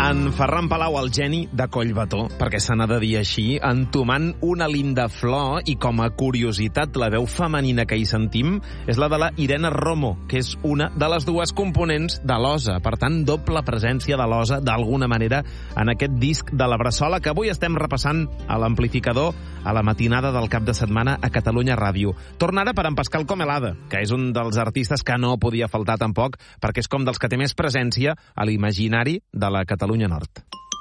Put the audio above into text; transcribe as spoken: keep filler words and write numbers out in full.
En Ferran Palau, el geni de Collbató, perquè se n'ha de dir així, entomant una linda flor, i com a curiositat, la veu femenina que hi sentim és la de la Irene Romo, que és una de les dues components de l'Osa. Per tant, doble presència de l'Osa, d'alguna manera, en aquest disc de la Bressola, que avui estem repassant a l'amplificador a la matinada del cap de setmana a Catalunya Ràdio. Torna ara per en Pascal Comelada, que és un dels artistes que no podia faltar tampoc, perquè és com dels que té més presència a l'imaginari de la Catalunya Nord.